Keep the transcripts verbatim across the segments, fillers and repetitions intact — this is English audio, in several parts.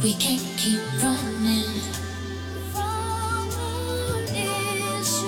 We can't keep running from issues.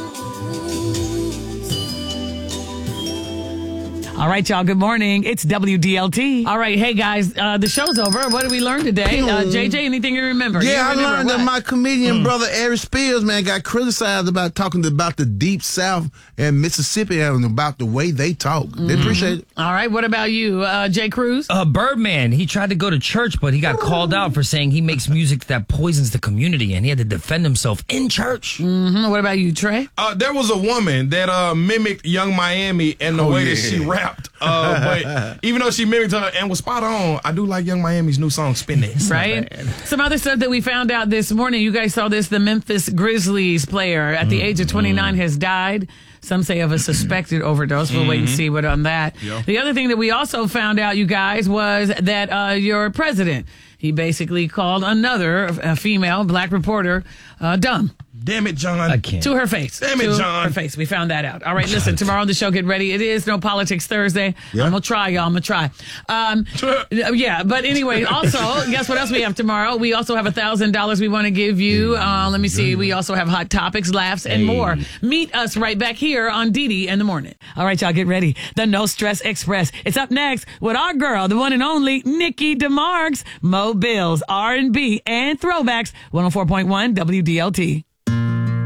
All right, y'all. Good morning. It's W D L T. All right. Hey, guys. Uh, the show's over. What did we learn today? Uh, J J, anything you remember? Yeah, you I remember learned what? that my comedian mm. brother Eric Spears, man, got criticized about talking about the Deep South and Mississippi and about the way they talk. Mm-hmm. They appreciate it. All right. What about you, uh, Jay Cruz? Uh, Birdman, he tried to go to church, but he got called out for saying he makes music that poisons the community, and he had to defend himself in church. Mm-hmm. What about you, Trey? Uh, there was a woman that uh, mimicked Young Miami and the oh, way yeah. that she rapped. Uh, but even though she mimicked her and was spot on, I do like Young Miami's new song, Spin It. Right? Some other stuff that we found out this morning. You guys saw this. The Memphis Grizzlies player at the mm-hmm. age of twenty-nine has died. Some say of a suspected overdose. We'll mm-hmm. wait and see what on that. Yep. The other thing that we also found out, you guys, was that uh, your president, he basically called another a female black reporter uh, dumb. Damn it, John. I can't. To her face. Damn it, to John. her face. We found that out. All right, listen, tomorrow on the show, get ready. It is No Politics Thursday. Yeah. I'm going to try, y'all. I'm going to try. Um, yeah, but anyway, also, guess what else we have tomorrow? We also have one thousand dollars we want to give you. Uh, let me see. We also have hot topics, laughs, and hey. more. Meet us right back here on Dee in the morning. All right, y'all, get ready. The No Stress Express. It's up next with our girl, the one and only Nikki DeMarks. Mo Bills, R and B, and throwbacks. one oh four point one W D L T.